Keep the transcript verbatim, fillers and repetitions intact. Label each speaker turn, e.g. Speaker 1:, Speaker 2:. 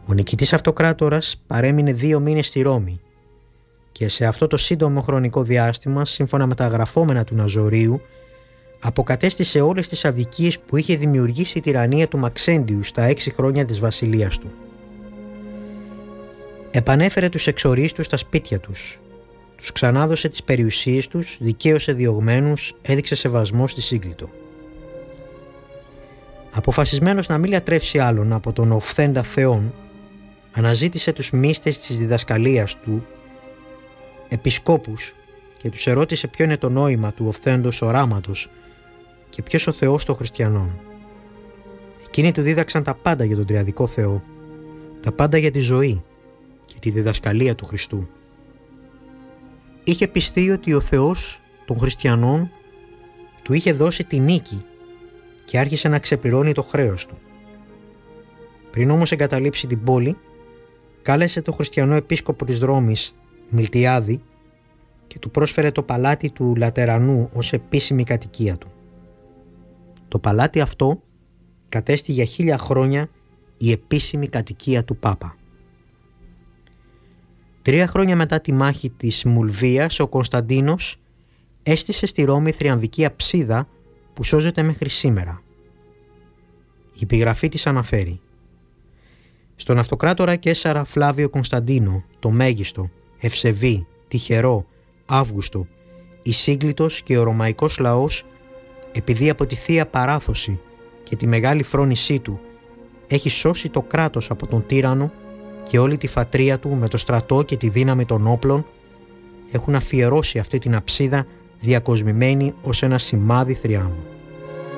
Speaker 1: Ο νικητής αυτοκράτορας παρέμεινε δύο μήνες στη Ρώμη και σε αυτό το σύντομο χρονικό διάστημα, σύμφωνα με τα γραφόμενα του Ναζωρίου, αποκατέστησε όλες τις αδικίες που είχε δημιουργήσει η τυραννία του Μαξέντιου στα έξι χρόνια της βασιλείας του. Επανέφερε τους εξορίστους στα σπίτια τους, τους ξανάδωσε τις περιουσίες τους, δικαίωσε διωγμένους, έδειξε σεβασμό στη Σύγκλιτο. Αποφασισμένος να μην λατρεύσει άλλον από τον οφθέντα Θεόν, αναζήτησε τους μύστες της διδασκαλίας του, επισκόπους, και τους ερώτησε ποιο είναι το νόημα του οφθέντος οράματος και ποιος ο Θεός των χριστιανών. Εκείνοι του δίδαξαν τα πάντα για τον τριαδικό Θεό, τα πάντα για τη ζωή και τη διδασκαλία του Χριστού. Είχε πιστεί ότι ο Θεός των χριστιανών του είχε δώσει τη νίκη και άρχισε να ξεπληρώνει το χρέος του. Πριν όμως εγκαταλείψει την πόλη, κάλεσε τον χριστιανό επίσκοπο της Ρώμης, Μιλτιάδη, και του πρόσφερε το παλάτι του Λατερανού ως επίσημη κατοικία του. Το παλάτι αυτό κατέστη για χίλια χρόνια η επίσημη κατοικία του Πάπα. Τρία χρόνια μετά τη μάχη της Μουλβίας, ο Κωνσταντίνος έστησε στη Ρώμη θριαμβική αψίδα που σώζεται μέχρι σήμερα. Η επιγραφή της αναφέρει: «Στον αυτοκράτορα Καίσαρα Φλάβιο Κωνσταντίνο, το μέγιστο, ευσεβή, τυχερό, Αύγουστο, η Σύγκλιτος και ο ρωμαϊκός λαός, επειδή από τη Θεία Παράδοση και τη μεγάλη φρόνησή του έχει σώσει το κράτος από τον τύραννο και όλη τη φατρία του με το στρατό και τη δύναμη των όπλων, έχουν αφιερώσει αυτή την αψίδα διακοσμημένη ως ένα σημάδι θριάμβου.